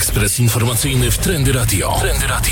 Ekspres informacyjny w Trendy Radio.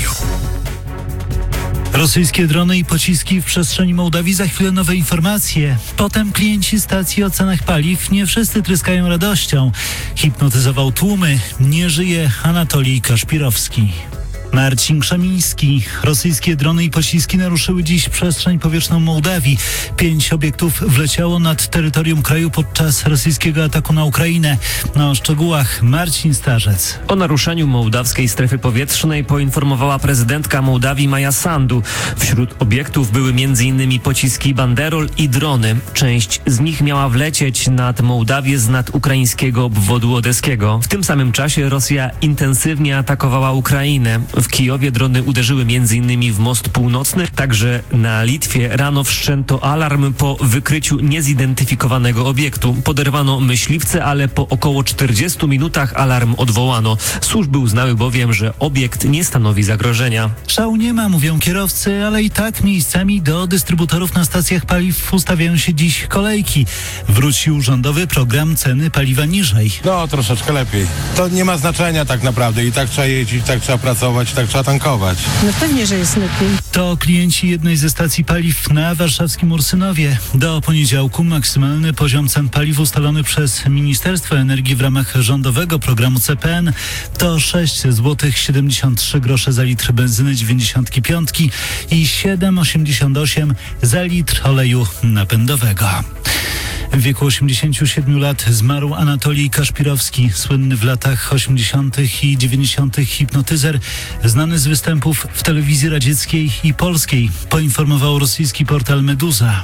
Rosyjskie drony i pociski w przestrzeni Mołdawii. Za chwilę nowe informacje. Potem klienci stacji o cenach paliw. Nie wszyscy tryskają radością. Hipnotyzował tłumy. Nie żyje Anatolij Kaszpirowski. Marcin Krzemiński. Rosyjskie drony i pociski naruszyły dziś przestrzeń powietrzną Mołdawii. 5 obiektów wleciało nad terytorium kraju podczas rosyjskiego ataku na Ukrainę. O szczegółach Marcin Starzec. O naruszeniu mołdawskiej strefy powietrznej poinformowała prezydentka Mołdawii Maja Sandu. Wśród obiektów były m.in. pociski Banderol i drony. Część z nich miała wlecieć nad Mołdawię z nad ukraińskiego obwodu odeskiego. W tym samym czasie Rosja intensywnie atakowała Ukrainę. W Kijowie drony uderzyły m.in. w most północny, także na Litwie rano wszczęto alarm po wykryciu niezidentyfikowanego obiektu. Poderwano myśliwce, ale po około 40 minutach alarm odwołano. Służby uznały bowiem, że obiekt nie stanowi zagrożenia. Szału nie ma, mówią kierowcy, ale i tak miejscami do dystrybutorów na stacjach paliw ustawiają się dziś kolejki. Wrócił rządowy program ceny paliwa niżej. No, troszeczkę lepiej. To nie ma znaczenia tak naprawdę. I tak trzeba jeździć, tak trzeba pracować, tak trzeba tankować. No pewnie, że jest lepiej. To klienci jednej ze stacji paliw na warszawskim Ursynowie. Do poniedziałku maksymalny poziom cen paliw ustalony przez Ministerstwo Energii w ramach rządowego programu CPN to 6,73 zł za litr benzyny 95 i 7,88 za litr oleju napędowego. W wieku 87 lat zmarł Anatolij Kaszpirowski, słynny w latach 80. i 90. hipnotyzer, znany z występów w telewizji radzieckiej i polskiej, poinformował rosyjski portal Meduza.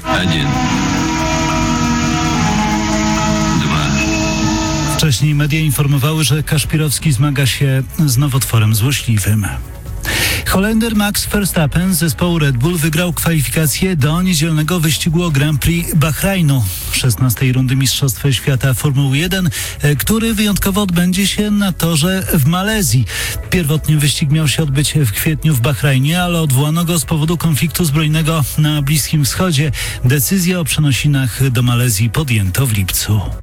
Wcześniej media informowały, że Kaszpirowski zmaga się z nowotworem złośliwym. Holender Max Verstappen z zespołu Red Bull wygrał kwalifikacje do niedzielnego wyścigu o Grand Prix Bahrajnu, 16. rundy Mistrzostwa Świata Formuły 1, który wyjątkowo odbędzie się na torze w Malezji. Pierwotnie wyścig miał się odbyć w kwietniu w Bahrajnie, ale odwołano go z powodu konfliktu zbrojnego na Bliskim Wschodzie. Decyzję o przenosinach do Malezji podjęto w lipcu.